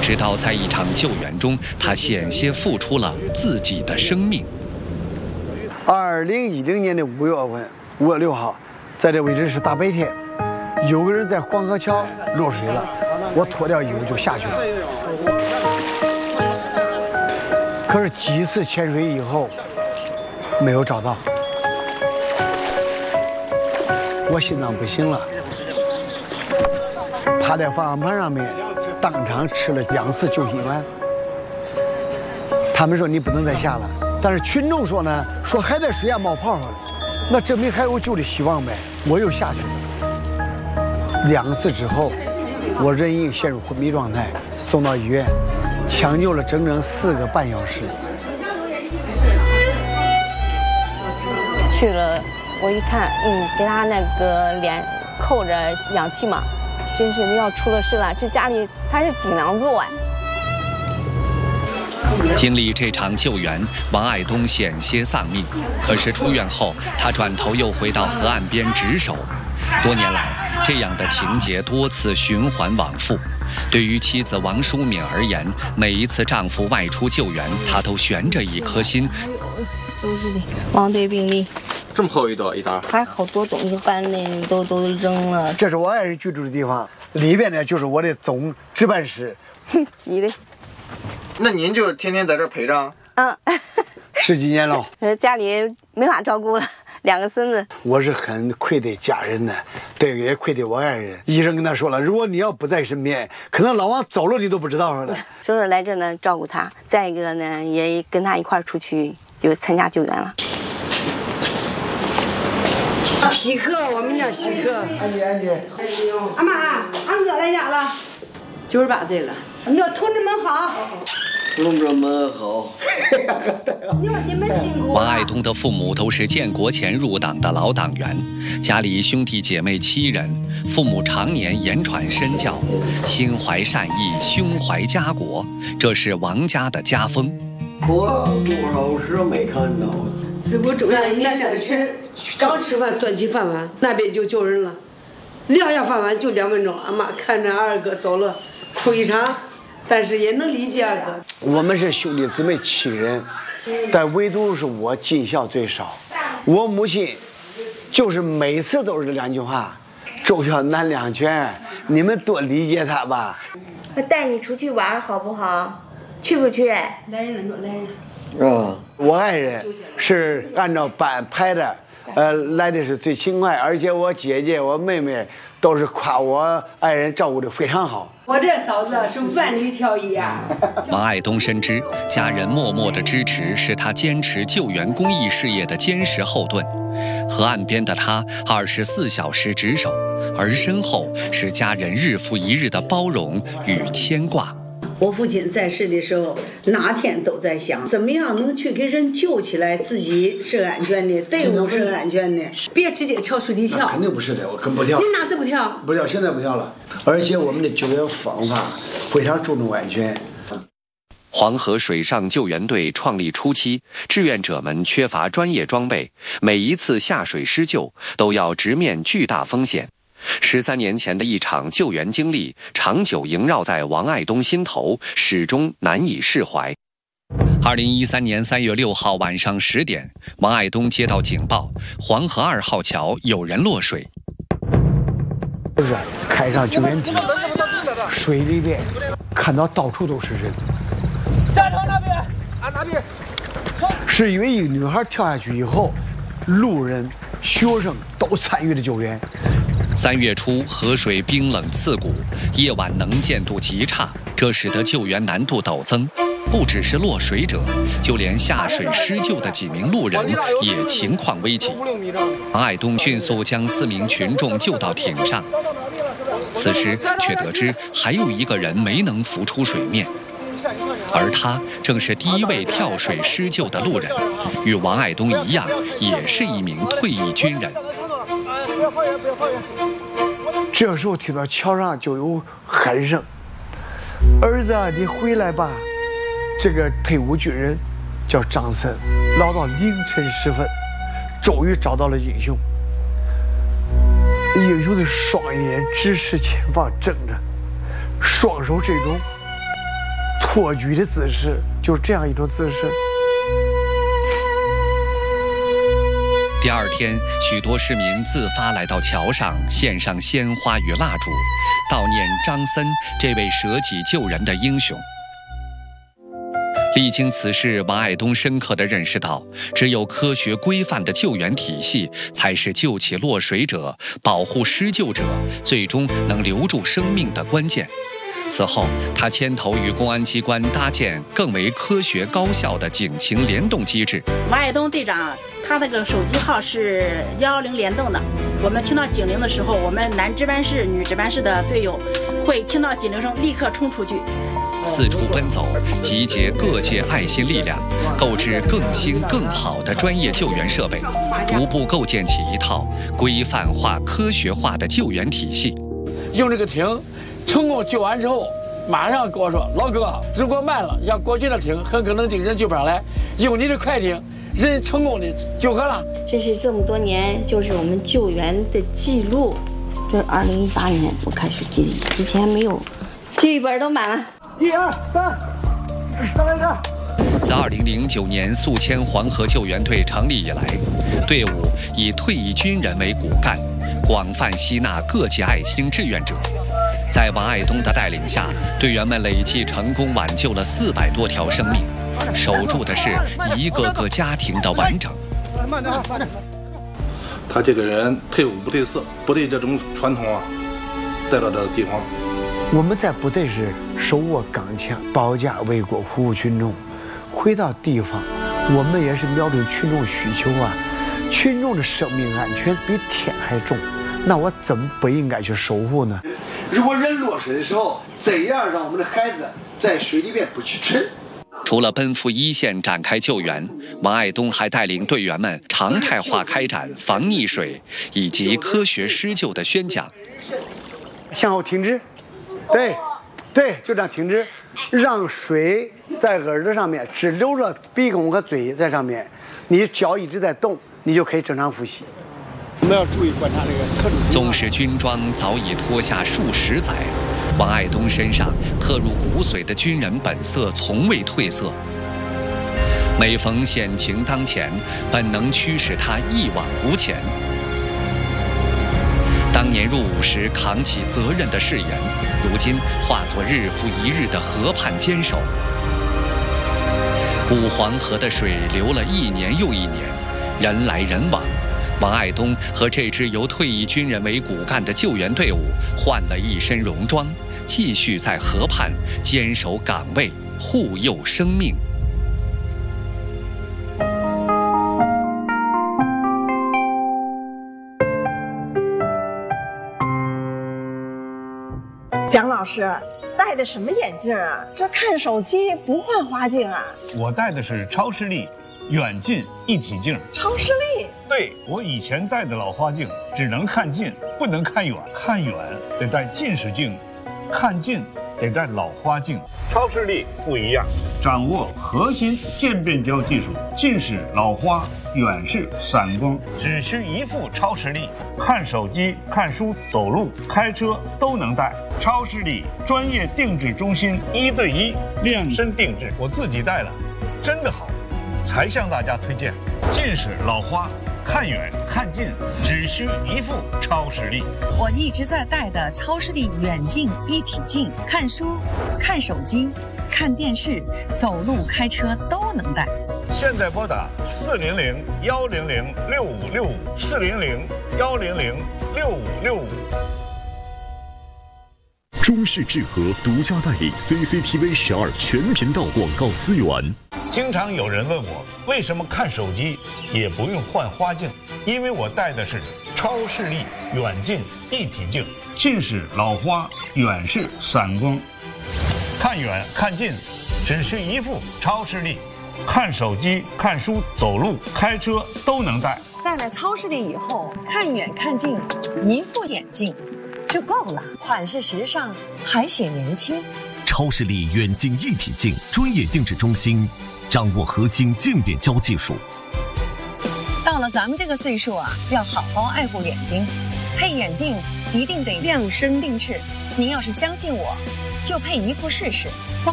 直到在一场救援中，他险些付出了自己的生命。 2010年的5月份，5月6号，在这位置是大白天，有个人在黄河桥落水了，我脱掉衣服就下去了。可是几次潜水以后，没有找到，我心脏不行了，趴在方向盘上面，当场吃了2次救心丸。他们说你不能再下了，但是群众说呢，说还在水下冒泡了，那证明还有救的希望呗。我又下去了，2次之后，我人已经陷入昏迷状态，送到医院，抢救了整整4个半小时。 去了，我一看，给他那个脸扣着氧气嘛，真是要出了事了。这家里他是顶梁柱啊。 经历这场救援，王爱东险些丧命。可是出院后，他转头又回到河岸边值守。多年来，这样的情节多次循环往复。对于妻子王淑敏而言，每一次丈夫外出救援，她都悬着一颗心。 都是的，王队病历。 这么厚一沓， 还好多东西搬的都扔了。 这是我爱人居住的地方，里边呢就是我的总值班室。 急的。 那您就天天在这陪着 ？10几年了。 家里没法照顾了，2个孙子。 我是很愧对家人的，对，也愧对我爱人。医生跟他说了，如果你要不在身边，可能老王走了你都不知道了。 所以说来这呢照顾他，再一个呢也跟他一块出去就参加救援了。 喜客，我们叫喜客。 安妮。 阿妈，俺哥来家了，98岁了。你说同志们好。 同志们好。 你们辛苦。 王爱东的父母都是建国前入党的老党员，家里兄弟姐妹7人，父母常年言传身教，心怀善意，胸怀家国，这是王家的家风。 我多少时没看到。 这不中央那2吃，刚吃饭端起饭碗，那边就救人了，撂下饭碗就2分钟。俺妈看着二哥走了，哭一场，但是也能理解二哥。 我们是兄弟姊妹7人，但唯独是我尽孝最少。我母亲就是每次都是2句话：忠孝难两全，你们多理解他吧。 我带你出去玩好不好？去不去？ 来人了，来人了。 我爱人是按照班排的，来的是最勤快，而且我姐姐、我妹妹都是夸我爱人照顾得非常好。 我这嫂子是万里挑一啊！ 王爱东深知，家人默默的支持是他坚持救援公益事业的坚实后盾。河岸边的他24小时值守，而身后是家人日复一日的包容与牵挂。 我父亲在世的时候，哪天都在想，怎么样能去给人救起来，自己是安全的，队伍是安全的，别直接朝水里跳。 肯定不是的，我更不跳。 你哪次不跳？ 不跳，现在不跳了。而且我们的救援方法非常注重安全。 黄河水上救援队创立初期，志愿者们缺乏专业装备，每一次下水施救都要直面巨大风险。13年前的一场救援经历，长久萦绕在王爱东心头，始终难以释怀。2013年3月6号晚上10点，王爱东接到警报，黄河2号桥有人落水。 就是开上救援艇，水里边看到到处都是人。 站成那边，按那边。 是因为一个女孩跳下去以后，路人、学生都参与了救援。 3月初，河水冰冷刺骨，夜晚能见度极差，这使得救援难度陡增。不只是落水者，就连下水施救的几名路人也情况危急。王爱东迅速将4名群众救到艇上，此时却得知还有1个人没能浮出水面，而他正是第1位跳水施救的路人，与王爱东一样，也是一名退役军人。 这时候听到桥上就有喊声：“儿子，你回来吧！”这个退伍军人叫张森，捞到凌晨时分，终于找到了英雄。英雄的双眼直视前方，睁着，双手这种托举的姿势，就是这样一种姿势。 第二天，许多市民自发来到桥上，献上鲜花与蜡烛，悼念张森这位舍己救人的英雄。历经此事，王爱东深刻地认识到，只有科学规范的救援体系，才是救起落水者、保护施救者，最终能留住生命的关键。此后，他牵头与公安机关搭建更为科学高效的警情联动机制。 王爱东队长，他那个手机号是110联动的。我们听到警铃的时候，我们男值班室、女值班室的队友会听到警铃声立刻冲出去， 四处奔走，集结各界爱心力量，购置更新更好的专业救援设备，逐步构建起一套规范化、科学化的救援体系。 用这个艇成功救完之后，马上跟我说：“老哥，如果慢了，要过去的艇很可能这个人救不上来。用你的快艇，人成功的救活了。” 这是这么多年就是我们救援的记录。这2018年我开始记，之前没有，记忆本都满了。 1、2、3，上来着。 自2009年宿迁黄河救援队成立以来，队伍以退役军人为骨干，广泛吸纳各界爱心志愿者。在王爱东的带领下，队员们累计成功挽救了400多条生命，守住的是一个个家庭的完整。 慢点，慢点。他这个人退伍不褪色，部队这种传统啊，带到这个地方。 我们在部队是手握钢枪，保家卫国，服务群众。回到地方，我们也是瞄准群众需求啊，群众的生命安全比天还重，那我怎么不应该去守护呢？如果人落水的时候，怎样让我们的孩子在水里边不去沉？ 除了奔赴一线展开救援，王爱东还带领队员们常态化开展防溺水以及科学施救的宣讲。 向后挺直，对，就这样挺直，让水在耳朵上面只留着鼻孔和嘴在上面，你脚一直在动，你就可以正常呼吸。我们要注意观察这个特种。 纵使军装早已脱下数十载，王爱东身上刻入骨髓的军人本色从未褪色。每逢险情当前，本能驱使他一往无前。当年入伍时扛起责任的誓言，如今化作日复一日的河畔坚守。古黄河的水流了1年又1年，人来人往。王爱东和这支由退役军人为骨干的救援队伍换了一身戎装，继续在河畔坚守岗位，护佑生命。 蒋老师戴的什么眼镜啊？这看手机不换花镜啊？ 我戴的是超视力远近一体镜。 超视力？ 对，我以前戴的老花镜只能看近，不能看远，看远得戴近视镜，看近得戴老花镜。超视力不一样，掌握核心渐变焦技术，近视、老花、远视、散光，只需一副超视力，看手机、看书、走路、开车都能戴。超视力专业定制中心，1对1量身定制，我自己戴了，真的好，才向大家推荐。近视、老花，看远看近只需一副超视力。 我一直在戴的超视力远近一体镜，看书、看手机、看电视、走路、开车都能戴。 现在拨打400-100-6565，400-100-6565。 中视智和独家代理 CCTV 12全频道广告资源。 经常有人问我，为什么看手机也不用换花镜？因为我戴的是超视力远近一体镜，近视、老花、远视、散光，看远看近只需一副超视力，看手机、看书、走路、开车都能戴。 戴了超视力以后，看远看近一副眼镜就够了，款式时尚，还显年轻。 超视力远近一体镜专业定制中心，掌握核心渐变焦技术。 到了咱们这个岁数啊，要好好爱护眼睛，配眼镜一定得量身定制。您要是相信我，就配一副试试。